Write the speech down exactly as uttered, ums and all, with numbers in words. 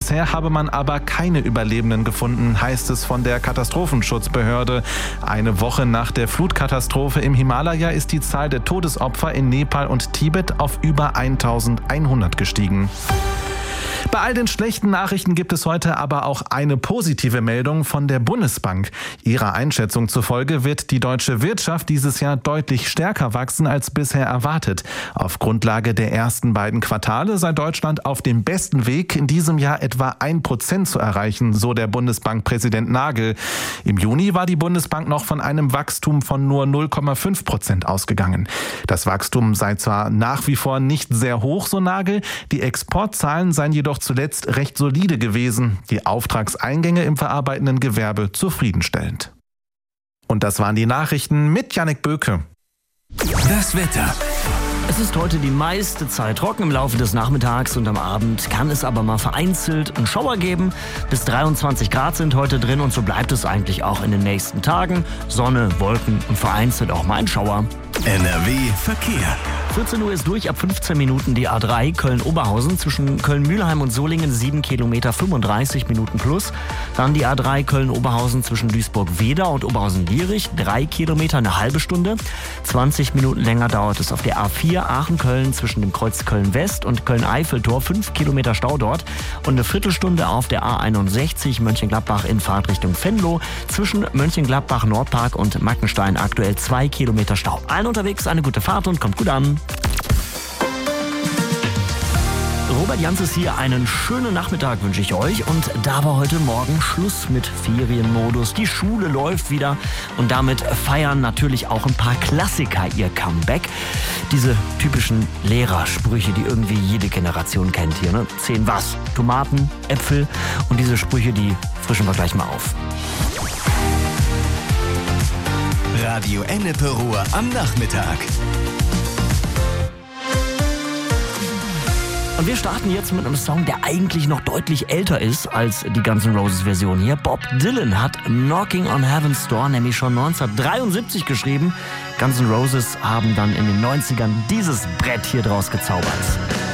Bisher habe man aber keine Überlebenden gefunden, heißt es von der Katastrophenschutzbehörde. Eine Woche nach der Flutkatastrophe im Himalaya ist die Zahl der Todesopfer in Nepal und Tibet auf über eintausendeinhundert gestiegen. Bei all den schlechten Nachrichten gibt es heute aber auch eine positive Meldung von der Bundesbank. Ihrer Einschätzung zufolge wird die deutsche Wirtschaft dieses Jahr deutlich stärker wachsen als bisher erwartet. Auf Grundlage der ersten beiden Quartale sei Deutschland auf dem besten Weg, in diesem Jahr etwa ein Prozent zu erreichen, so der Bundesbankpräsident Nagel. Im Juni war die Bundesbank noch von einem Wachstum von nur null Komma fünf Prozent ausgegangen. Das Wachstum sei zwar nach wie vor nicht sehr hoch, so Nagel, die Exportzahlen seien jedoch zuletzt recht solide gewesen, die Auftragseingänge im verarbeitenden Gewerbe zufriedenstellend. Und das waren die Nachrichten mit Jannik Böke. Das Wetter. Es ist heute die meiste Zeit trocken im Laufe des Nachmittags und am Abend kann es aber mal vereinzelt einen Schauer geben. Bis dreiundzwanzig Grad sind heute drin und so bleibt es eigentlich auch in den nächsten Tagen. Sonne, Wolken und vereinzelt auch mal ein Schauer. N R W Verkehr. vierzehn Uhr ist durch, ab fünfzehn Minuten die A drei Köln-Oberhausen zwischen Köln-Mühlheim und Solingen sieben Kilometer fünfunddreißig Minuten plus. Dann die A drei Köln-Oberhausen zwischen Duisburg-Weder und Oberhausen-Lierich drei Kilometer, eine halbe Stunde. zwanzig Minuten länger dauert es auf der A vier Aachen-Köln zwischen dem Kreuz Köln-West und Köln-Eiffeltor, fünf Kilometer Stau dort. Und eine Viertelstunde auf der A einundsechzig Mönchengladbach in Fahrtrichtung Venlo zwischen Mönchengladbach-Nordpark und Mackenstein aktuell zwei Kilometer Stau. Allen unterwegs eine gute Fahrt und kommt gut an. Robert Jans ist hier. Einen schönen Nachmittag wünsche ich euch. Und da war heute Morgen Schluss mit Ferienmodus. Die Schule läuft wieder und damit feiern natürlich auch ein paar Klassiker ihr Comeback. Diese typischen Lehrersprüche, die irgendwie jede Generation kennt hier. Ne? Zehn was? Tomaten, Äpfel und diese Sprüche, die frischen wir gleich mal auf. Radio Ennepe Ruhr am Nachmittag. Und wir starten jetzt mit einem Song, der eigentlich noch deutlich älter ist als die Guns N' Roses Version hier. Bob Dylan hat Knocking on Heaven's Door nämlich schon neunzehnhundertdreiundsiebzig geschrieben. Guns N' Roses haben dann in den neunzigern dieses Brett hier draus gezaubert.